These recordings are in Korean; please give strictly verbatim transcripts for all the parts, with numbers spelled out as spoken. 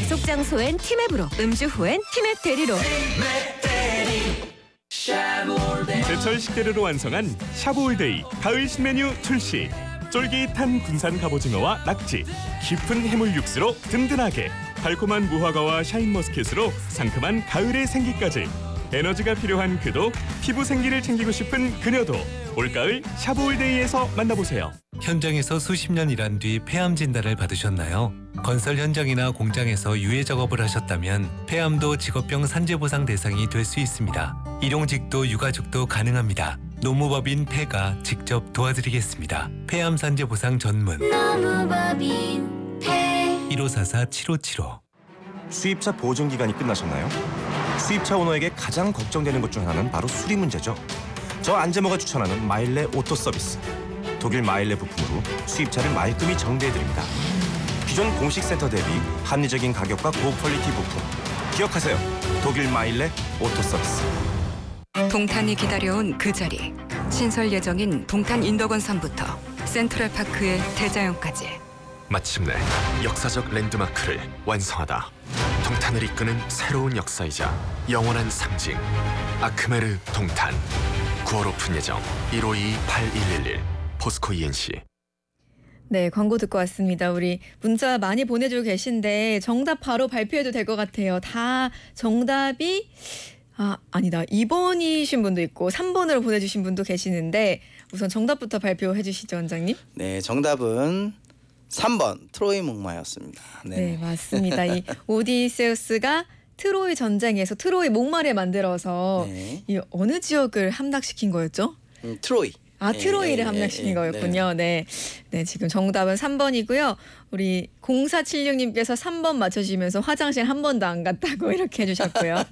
약속 장소엔 티맵으로, 음주 후엔 티맵 대리로. 제철 식재료로 완성한 샤브올데이 가을 신메뉴 출시. 쫄깃한 군산 갑오징어와 낙지, 깊은 해물 육수로 든든하게, 달콤한 무화과와 샤인머스켓으로 상큼한 가을의 생기까지. 에너지가 필요한 그도, 피부 생기를 챙기고 싶은 그녀도 올가을 샤브올데이에서 만나보세요. 현장에서 수십 년 일한 뒤 폐암 진단을 받으셨나요? 건설 현장이나 공장에서 유해 작업을 하셨다면 폐암도 직업병 산재보상 대상이 될 수 있습니다. 일용직도 유가족도 가능합니다. 노무법인 폐가 직접 도와드리겠습니다. 폐암 산재보상 전문 노무법인 폐 일오사사 칠오칠오. 수입차 보증 기간이 끝나셨나요? 수입차 오너에게 가장 걱정되는 것 중 하나는 바로 수리 문제죠. 저 안재모가 추천하는 마일레 오토 서비스. 독일 마일레 부품으로 수입차를 말끔히 정비해드립니다. 기존 공식 센터 대비 합리적인 가격과 고퀄리티 부품. 기억하세요. 독일 마일레 오토 서비스. 동탄이 기다려온 그 자리. 신설 예정인 동탄 인덕원산부터 센트럴파크의 대자연까지. 마침내 역사적 랜드마크를 완성하다. 동탄을 이끄는 새로운 역사이자 영원한 상징. 아크메르 동탄. 구월 오픈 예정. 일오이 팔일일일. 포스코 이엔씨. 네, 광고 듣고 왔습니다. 우리 문자 많이 보내주고 계신데 정답 바로 발표해도 될 것 같아요. 다 정답이 아 아니다. 이 번이신 분도 있고 삼 번으로 보내주신 분도 계시는데 우선 정답부터 발표해 주시죠, 원장님. 네, 정답은 삼 번 트로이 목마였습니다. 네, 네 맞습니다. 이 오디세우스가 트로이 전쟁에서 트로이 목마를 만들어서 네. 이 어느 지역을 함락시킨 거였죠? 음, 트로이. 아, 트로이를 예, 함락시킨 예, 거였군요. 네. 네, 지금 정답은 삼 번이고요. 우리 공사칠육님께서 삼 번 맞춰주시면서 화장실 한 번도 안 갔다고 이렇게 해주셨고요.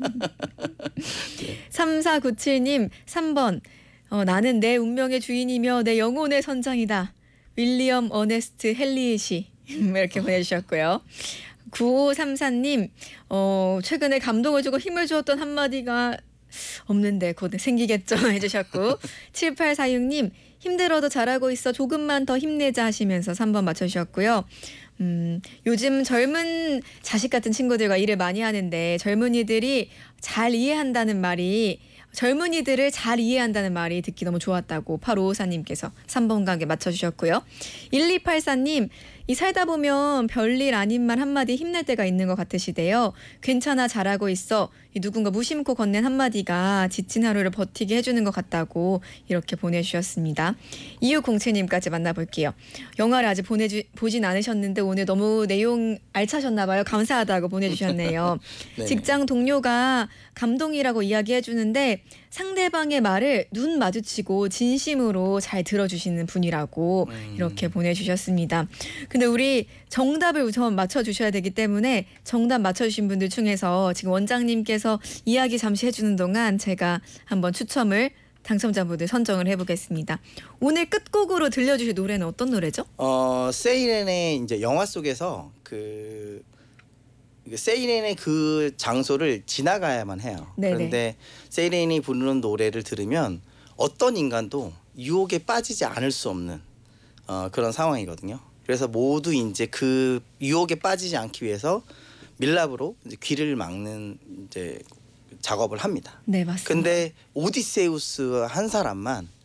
삼사구칠님 삼 번. 어, 나는 내 운명의 주인이며 내 영혼의 선장이다. 윌리엄 어네스트 헨리시 이렇게 보내주셨고요. 구오삼사님 어, 최근에 감동을 주고 힘을 주었던 한마디가 없는데 곧 생기겠죠 해주셨고 칠팔사육님 힘들어도 잘하고 있어 조금만 더 힘내자 하시면서 삼 번 맞춰주셨고요. 음, 요즘 젊은 자식 같은 친구들과 일을 많이 하는데 젊은이들이 잘 이해한다는 말이 젊은이들을 잘 이해한다는 말이 듣기 너무 좋았다고 팔오오사님께서 삼 번 가게 맞춰주셨고요. 일이팔사님 이 살다 보면 별일 아닌 말 한마디 힘낼 때가 있는 것 같으시대요. 괜찮아 잘하고 있어. 이 누군가 무심코 건넨 한마디가 지친 하루를 버티게 해주는 것 같다고 이렇게 보내주셨습니다. 이육공칠님까지 만나볼게요. 영화를 아직 보내주, 보진 않으셨는데 오늘 너무 내용 알차셨나 봐요. 감사하다고 보내주셨네요. 직장 동료가 감동이라고 이야기해주는데 상대방의 말을 눈 마주치고 진심으로 잘 들어주시는 분이라고 음. 이렇게 보내주셨습니다. 근데 우리 정답을 우선 맞춰주셔야 되기 때문에 정답 맞춰주신 분들 중에서 지금 원장님께서 이야기 잠시 해주는 동안 제가 한번 추첨을 당첨자분들 선정을 해보겠습니다. 오늘 끝곡으로 들려주실 노래는 어떤 노래죠? 어, 세이렌의 이제 영화 속에서 그 세이렌의 그 장소를 지나가야만 해요. 네네. 그런데 세이렌이 부르는 노래를 들으면 어떤 인간도 유혹에 빠지지 않을 수 없는 어, 그런 상황이거든요. 그래서 모두 이제 그 유혹에 빠지지 않기 위해서 밀랍으로 이제 귀를 막는 이제 작업을 합니다. 네, 맞습니다. 근데 오디세우스 한 사람만